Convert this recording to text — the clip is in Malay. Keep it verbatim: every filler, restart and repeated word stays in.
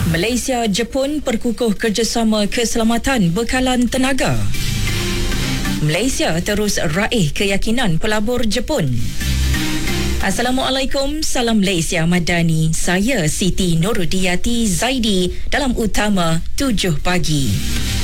Malaysia Jepun perkukuh kerjasama keselamatan bekalan tenaga. Malaysia terus raih keyakinan pelabur Jepun. Assalamualaikum, salam Malaysia Madani. Saya Siti Nurudiyati Zaidi dalam Utama tujuh pagi.